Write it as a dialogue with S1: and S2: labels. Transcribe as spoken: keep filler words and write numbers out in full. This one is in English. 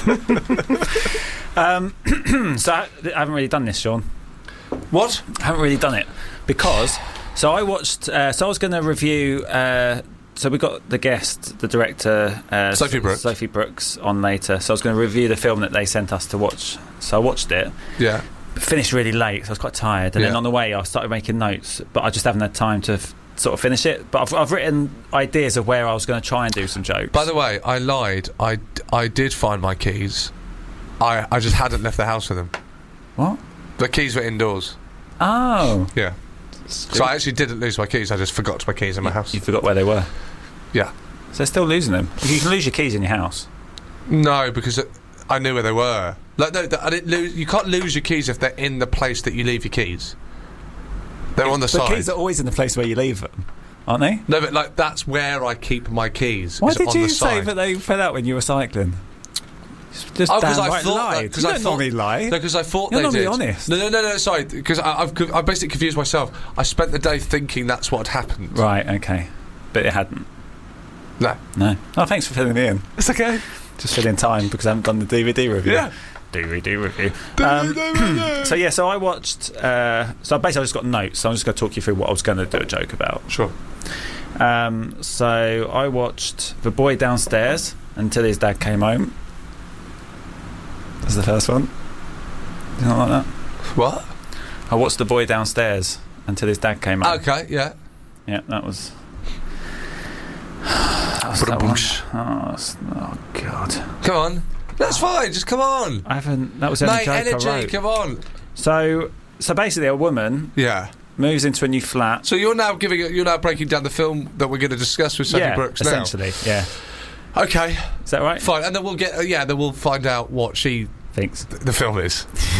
S1: um, so I, I haven't really done this, Sean.
S2: What?
S1: I haven't really done it because. So I watched. Uh, so I was going to review. Uh, so we got the guest, the director, uh,
S2: Sophie Brooks.
S1: Sophie Brooks, on later. So I was going to review the film that they sent us to watch. So I watched it.
S2: Yeah.
S1: Finished really late, so I was quite tired. And
S2: yeah.
S1: then on the way, I started making notes, but I just haven't had time to f- sort of finish it. But I've, I've written ideas of where I was going to try and do some jokes.
S2: By the way, I lied. I, I did find my keys. I I just hadn't left the house with them.
S1: What?
S2: The keys were indoors.
S1: Oh.
S2: Yeah. So I actually didn't lose my keys. I just forgot my keys in my house.
S1: You forgot where they were?
S2: Yeah.
S1: So they're still losing them. You can lose your keys in your house.
S2: No, because it, I knew where they were. Like no, I didn't lose. You can't lose your keys if they're in the place that you leave your keys. They're on the
S1: but
S2: side.
S1: The keys are always in the place where you leave them, aren't they?
S2: No, but like that's where I keep my keys.
S1: Why
S2: is
S1: did
S2: on
S1: you
S2: the
S1: say
S2: side.
S1: that they fell out when you were cycling? Just
S2: oh, because I
S1: downright
S2: thought
S1: lied.
S2: because
S1: You
S2: I
S1: don't
S2: thought
S1: normally lie.
S2: No, because I thought
S1: You're
S2: they
S1: normally
S2: did.
S1: honest.
S2: No, no, no, no. Sorry, because I've co- I basically confused myself. I spent the day thinking that's what had happened.
S1: Right. Okay. But it hadn't.
S2: No.
S1: No. Oh, thanks for filling me in.
S2: It's okay.
S1: Just filling time because I haven't done the D V D review.
S2: Yeah.
S1: D V D review. Um, so yeah, so I watched. Uh, so basically, I just got notes. So I'm just going to talk you through what I was going to do a joke about.
S2: Sure.
S1: Um, so I watched The Boy Downstairs until his dad came home. That's the first one. You not like that?
S2: What?
S1: I watched The Boy Downstairs until his dad came home.
S2: Okay. Yeah.
S1: Yeah, that was. that was that one. Oh, that's- oh God.
S2: Come on. That's fine. Just come on.
S1: I haven't. That was the only
S2: Mate,
S1: joke
S2: energy.
S1: I wrote.
S2: Come on.
S1: So, so basically, a woman
S2: Yeah.
S1: moves into a new flat.
S2: So you're now giving. You're now breaking down the film that we're going to discuss with Sophie
S1: yeah,
S2: Brooks now.
S1: essentially. Yeah.
S2: Okay.
S1: Is that right?
S2: Fine. And then we'll get. Uh, yeah. Then we'll find out what she
S1: Thanks.
S2: th- the film is.